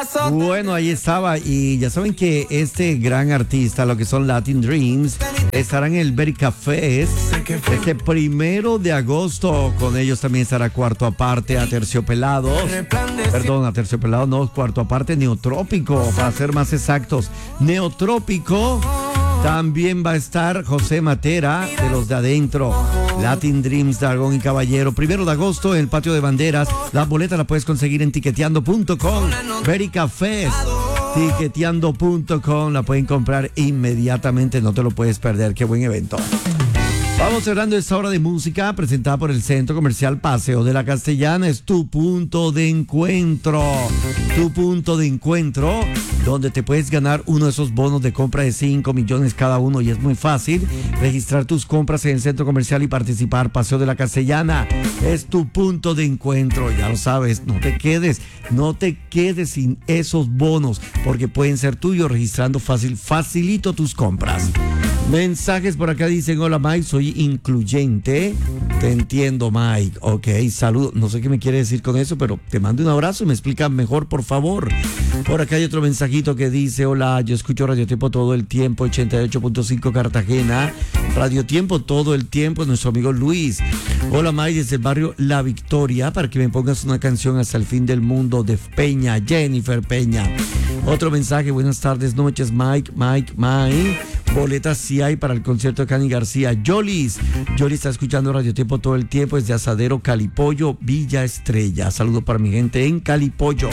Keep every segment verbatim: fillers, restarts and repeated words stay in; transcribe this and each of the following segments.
Bueno, ahí estaba. Y ya saben que este gran artista, lo que son Latin Dreams, estarán en el Verica Fest este primero de agosto. Con ellos también estará Cuarto Aparte, Aterciopelados. Perdón, Aterciopelados no, Cuarto Aparte, Neotrópico, para ser más exactos. Neotrópico. También va a estar José Matera, de los de adentro. Latin Dreams, Dragón y Caballero. Primero de agosto en el Patio de Banderas. La boleta la puedes conseguir en tiqueteando punto com. Verica Fest. tiqueteando punto com. La pueden comprar inmediatamente. No te lo puedes perder. Qué buen evento. Vamos cerrando esta hora de música presentada por el Centro Comercial Paseo de la Castellana. Es tu punto de encuentro. Tu punto de encuentro, donde te puedes ganar uno de esos bonos de compra de cinco millones cada uno. Y es muy fácil registrar tus compras en el Centro Comercial y participar. Paseo de la Castellana es tu punto de encuentro. Ya lo sabes, no te quedes, no te quedes sin esos bonos, porque pueden ser tuyos registrando fácil, facilito tus compras. Mensajes por acá dicen: hola Mike, soy incluyente. Te entiendo, Mike. Ok, saludos. No sé qué me quiere decir con eso, pero te mando un abrazo y me explica mejor, por favor. Por acá hay otro mensajito que dice: hola, yo escucho Radio Tiempo todo el tiempo, ochenta y ocho punto cinco Cartagena. Radio Tiempo todo el tiempo, nuestro amigo Luis. Hola Mike, desde el barrio La Victoria, para que me pongas una canción Hasta el Fin del Mundo de Peña, Jennifer Peña. Otro mensaje: buenas tardes, noches, Mike, Mike, Mike. Boletas sí hay para el concierto de Cani García. Yolis, Yolis está escuchando Radio Tiempo todo el tiempo desde Asadero Calipollo, Villa Estrella. Saludo para mi gente en Calipollo.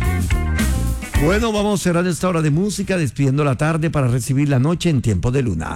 Bueno, vamos a cerrar esta hora de música, despidiendo la tarde para recibir la noche en Tiempo de Luna.